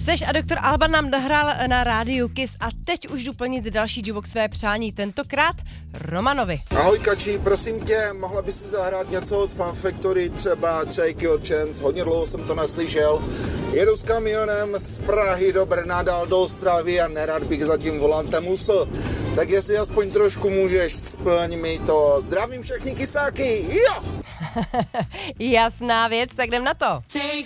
Seš a doktor Alban nám dohrál na rádiu Kiss a teď už jdu plnit další jukebox své přání, tentokrát Romanovi. Ahoj Kači, prosím tě, mohla by si zahrát něco od Fun Factory, třeba Take Your Chance, hodně dlouho jsem to neslyšel. Jedu s kamionem z Prahy do Brna, dál do Ostravy a nerad bych za tím volantem usl. Tak jestli aspoň trošku můžeš, splň mi to. Zdravím všechny kysáky, jo! Jasná věc, tak jdem na to.